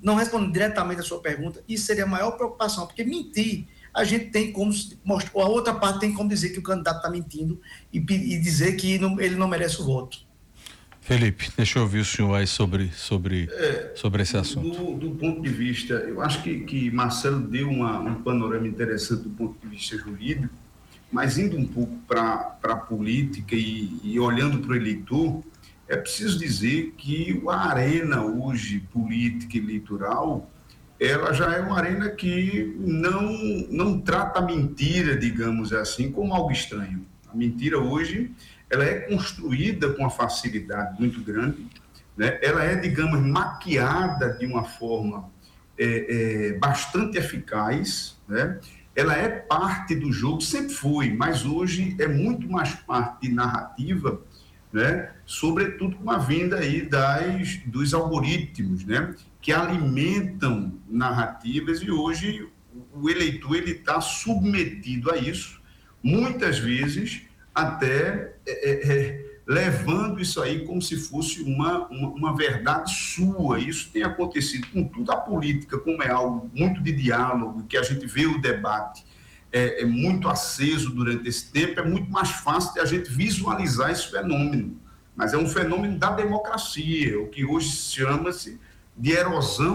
não respondendo diretamente a sua pergunta, isso seria a maior preocupação, porque mentir, a gente tem como mostrar, a outra parte tem como dizer que o candidato está mentindo e dizer que ele não merece o voto. Felipe, deixa eu ouvir o senhor aí sobre esse assunto. Do ponto de vista, eu acho que Marcelo deu um panorama interessante do ponto de vista jurídico, mas indo um pouco para a política e olhando para o eleitor, é preciso dizer que a arena hoje política e eleitoral, ela já é uma arena que não trata a mentira, digamos assim, como algo estranho. A mentira hoje, ela é construída com uma facilidade muito grande, né? Ela é, digamos, maquiada de uma forma bastante eficaz, né? Ela é parte do jogo, sempre foi, mas hoje é muito mais parte de narrativa, né? Sobretudo com a vinda aí dos algoritmos, né? Que alimentam narrativas, e hoje o eleitor está submetido a isso, muitas vezes até levando isso aí como se fosse uma verdade sua. Isso tem acontecido com tudo. A política, como é algo muito de diálogo, que a gente vê o debate é muito aceso durante esse tempo, é muito mais fácil de a gente visualizar esse fenômeno. Mas é um fenômeno da democracia, o que hoje chama-se de erosão